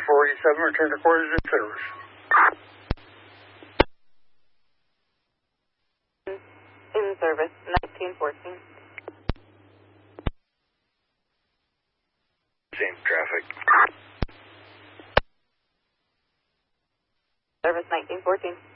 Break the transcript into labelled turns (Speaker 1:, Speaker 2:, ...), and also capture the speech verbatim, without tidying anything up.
Speaker 1: four eighty-seven, return to quarters in service.
Speaker 2: In service, nineteen fourteen.
Speaker 3: Same traffic.
Speaker 2: Service nineteen fourteen.